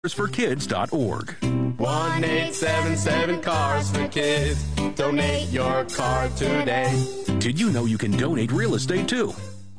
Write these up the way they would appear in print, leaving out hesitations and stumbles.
CarsForKids.org. 1-877 Cars for Kids. Donate your car today. Did you know you can donate real estate too?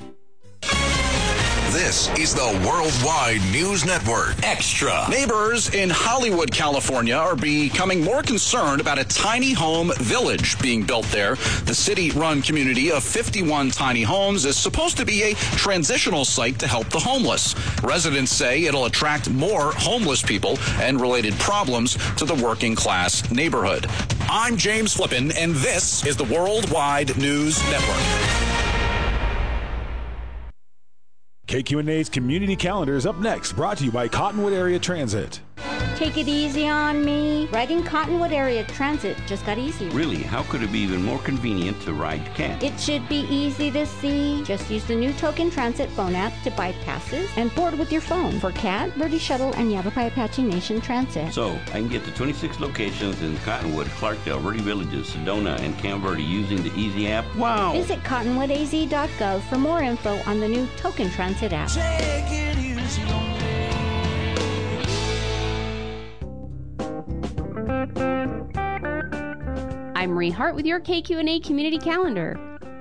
This is the Worldwide News Network Extra. Neighbors in Hollywood, California are becoming more concerned about a tiny home village being built there. The city-run community of 51 tiny homes is supposed to be a transitional site to help the homeless. Residents say it'll attract more homeless people and related problems to the working-class neighborhood. I'm James Flippin, and this is the Worldwide News Network. KQNA's Community Calendar is up next, brought to you by Cottonwood Area Transit. Take it easy on me. Riding Cottonwood Area Transit just got easier. Really? How could it be even more convenient to ride CAT? It should be easy to see. Just use the new Token Transit phone app to buy passes and board with your phone for CAT, Verde Shuttle, and Yavapai Apache Nation Transit. So, I can get to 26 locations in Cottonwood, Clarkdale, Verde Villages, Sedona, and Camp Verde using the Easy app. Wow! Visit cottonwoodaz.gov for more info on the new Token Transit app. Take it easy on me. I'm Marie Hart with your KQNA Community Calendar.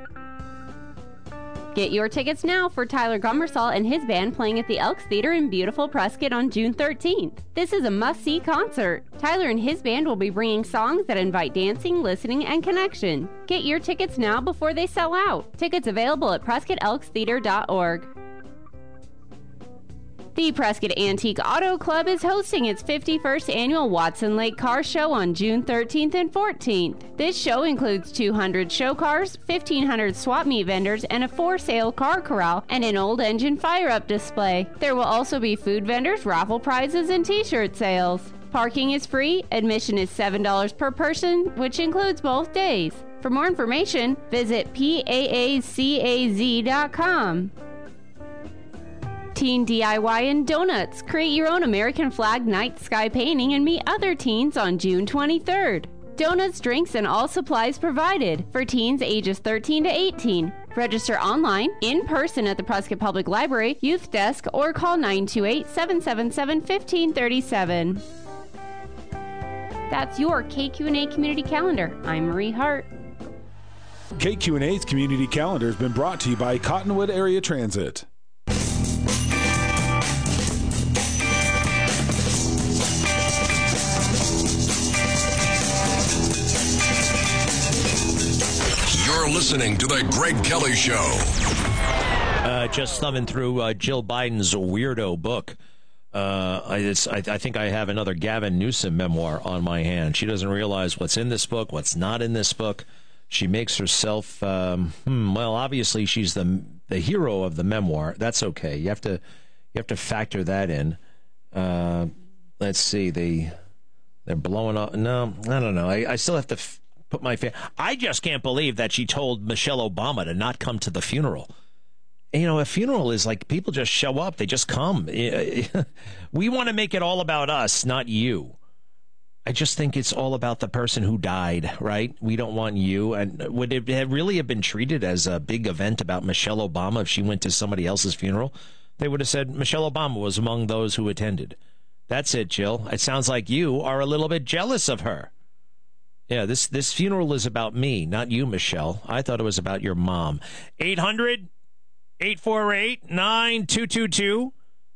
Get your tickets now for Tyler Gummersall and his band playing at the Elks Theater in beautiful Prescott on June 13th. This is a must-see concert. Tyler and his band will be bringing songs that invite dancing, listening, and connection. Get your tickets now before they sell out. Tickets available at PrescottElksTheater.org. The Prescott Antique Auto Club is hosting its 51st annual Watson Lake Car Show on June 13th and 14th. This show includes 200 show cars, 1,500 swap meet vendors, and a for-sale car corral and an old engine fire-up display. There will also be food vendors, raffle prizes, and t-shirt sales. Parking is free. Admission is $7 per person, which includes both days. For more information, visit paacaz.com. Teen DIY and Donuts. Create your own American flag night sky painting and meet other teens on June 23rd. Donuts, drinks, and all supplies provided for teens ages 13 to 18. Register online, in person at the Prescott Public Library, Youth Desk, or call 928-777-1537. That's your KQNA Community Calendar. I'm Marie Hart. KQNA's Community Calendar has been brought to you by Cottonwood Area Transit. You're listening to The Greg Kelly Show. Just thumbing through Jill Biden's weirdo book. I think I have another Gavin Newsom memoir on my hand. She doesn't realize what's in this book, what's not in this book. She makes herself, well, obviously she's the hero of the memoir. That's okay. You have to factor that in. Let's see. They're blowing up. No, I don't know. I still have to put my I just can't believe that she told Michelle Obama to not come to the funeral. You know, a funeral is like people just show up. They just come. We want to make it all about us, not you. I just think it's all about the person who died, right? We don't want you. And would it really have been treated as a big event about Michelle Obama if she went to somebody else's funeral? They would have said Michelle Obama was among those who attended. That's it, Jill. It sounds like you are a little bit jealous of her. Yeah, this funeral is about me, not you, Michelle. I thought it was about your mom. 800-848-9222.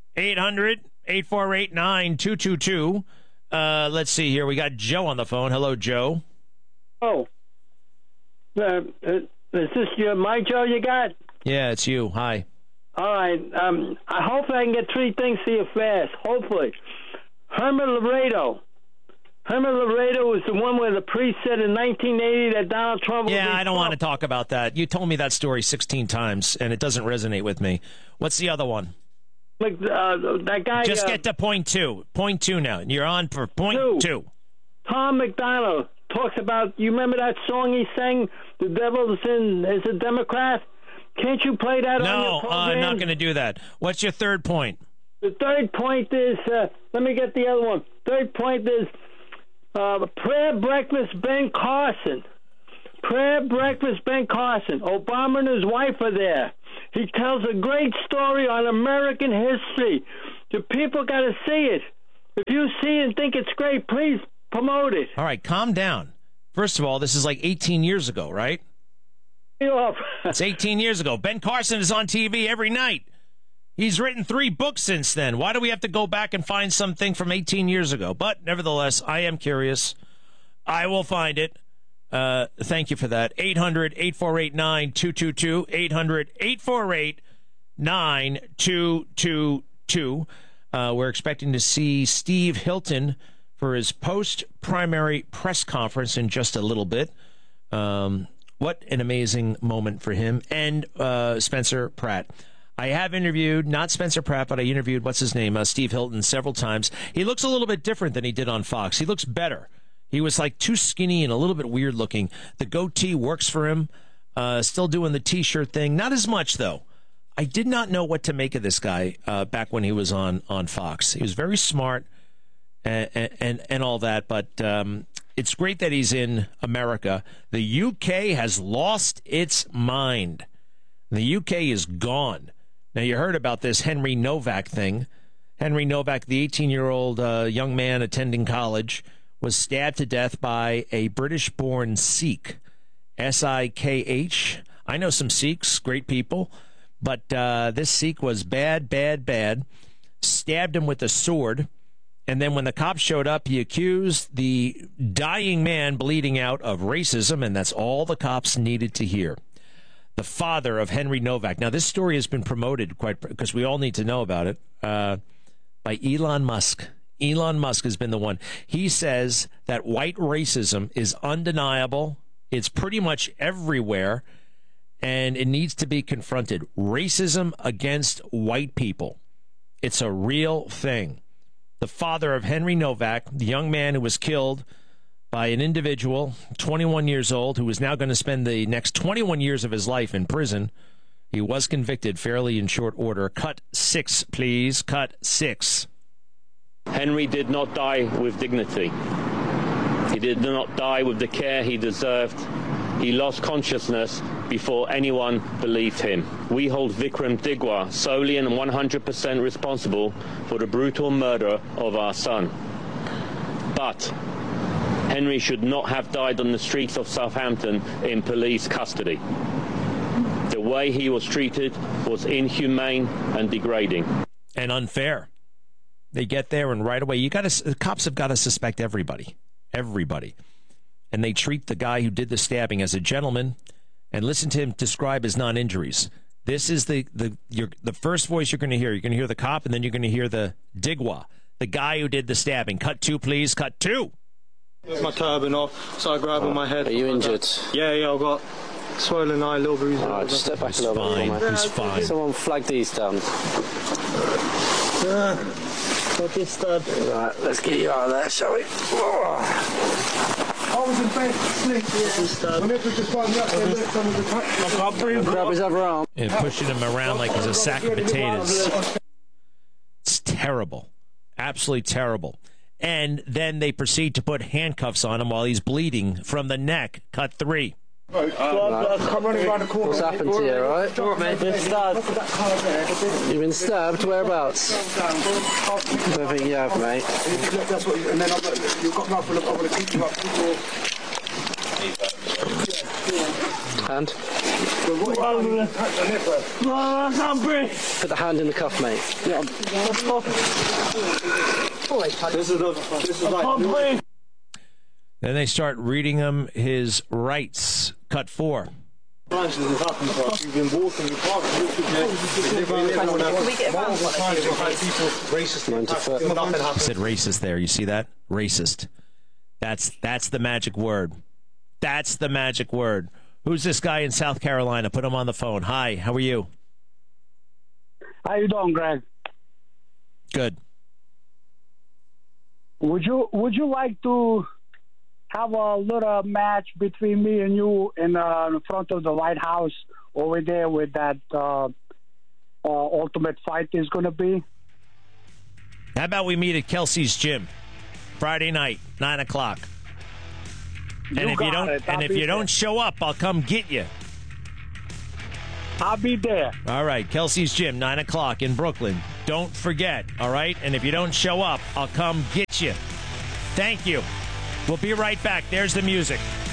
800-848-9222. Let's see here. We got Joe on the phone. Hello, Joe. Oh. Is this my Joe you got? Yeah, it's you. Hi. All right. I hope I can get three things to you fast. Hopefully. Herman Laredo. Herman Laredo was the one where the priest said in 1980 that Donald Trump... Yeah, I don't want to talk about that. You told me that story 16 times, and it doesn't resonate with me. What's the other one? Like, that guy... Just get to point two. Point two now. You're on for point two. Tom McDonald talks about... You remember that song he sang? The Devil is a Democrat? Can't you play that on your program? No, I'm not going to do that. What's your third point? The third point is... let me get the other one. Third point is... prayer breakfast Ben Carson. Prayer breakfast Ben Carson. Obama and his wife are there. He tells a great story on American history. The people got to see it. If you see and think it's great, please promote it. All right, calm down. First of all, this is like 18 years ago, right? It's 18 years ago. Ben Carson is on TV every night. He's written 3 books since then. Why do we have to go back and find something from 18 years ago? But nevertheless, I am curious. I will find it. Thank you for that. 800-848-9222. 800-848-9222. We're expecting to see Steve Hilton for his post-primary press conference in just a little bit. What an amazing moment for him. And Spencer Pratt. I have interviewed, not Spencer Pratt, but I interviewed, Steve Hilton several times. He looks a little bit different than he did on Fox. He looks better. He was like too skinny and a little bit weird looking. The goatee works for him. Still doing the T-shirt thing. Not as much, though. I did not know what to make of this guy back when he was on Fox. He was very smart and all that, but it's great that he's in America. The UK has lost its mind. The UK is gone. Now, you heard about this Henry Novak thing. Henry Novak, the 18-year-old young man attending college, was stabbed to death by a British-born Sikh, S-I-K-H. I know some Sikhs, great people, but this Sikh was bad, stabbed him with a sword, and then when the cops showed up, he accused the dying man bleeding out of racism, and that's all the cops needed to hear. The father of Henry Novak. Now, this story has been promoted because we all need to know about it, by Elon Musk. Elon Musk has been the one. He says that white racism is undeniable. It's pretty much everywhere, and it needs to be confronted. Racism against white people. It's a real thing. The father of Henry Novak, the young man who was killed by an individual, 21 years old, who is now going to spend the next 21 years of his life in prison. He was convicted fairly in short order. Cut 6, please. Cut 6. Henry did not die with dignity. He did not die with the care he deserved. He lost consciousness before anyone believed him. We hold Vikram Digwa solely and 100% responsible for the brutal murder of our son. But Henry should not have died on the streets of Southampton in police custody. The way he was treated was inhumane and degrading. And unfair. They get there and right away, the cops have got to suspect everybody. Everybody. And they treat the guy who did the stabbing as a gentleman and listen to him describe his non-injuries. This is the first voice you're going to hear. You're going to hear the cop, and then you're going to hear the Digwa, the guy who did the stabbing. Cut 2, please. Cut 2. My turban off, so I grab on my head. Are you injured? Yeah, I've got swollen eye, little bruise. Just step back a little bit. He's fine. Someone flag these down. Got this stab. Right, let's get you out of there, shall we? I was in bed, asleep. Grab his other arm. And pushing him around like he's a sack of potatoes. It's terrible. Absolutely terrible. And then they proceed to put handcuffs on him while he's bleeding from the neck. Cut 3. Come running around the corner. What's happened to you, right? Been stabbed. You've been stabbed? Whereabouts? I don't think you have, mate. That's what and then you've got nothing. I'm going to keep you up. Hand. I can't breathe. Put the hand in the cuff, mate. Yeah. This is like. Then they start reading him his rights. Cut 4. You've been walking your park. He said racist there. You see that? Racist. That's the magic word. That's the magic word. Who's this guy in South Carolina? Put him on the phone. Hi, how are you? How you doing, Greg? Good. Would you like to have a little match between me and you in front of the White House over there with that ultimate fight is going to be? How about we meet at Kelsey's gym Friday night, 9 o'clock? And if you don't show up, I'll come get you. I'll be there. All right, Kelsey's gym, 9 o'clock in Brooklyn. Don't forget, all right? And if you don't show up, I'll come get you. Thank you. We'll be right back. There's the music.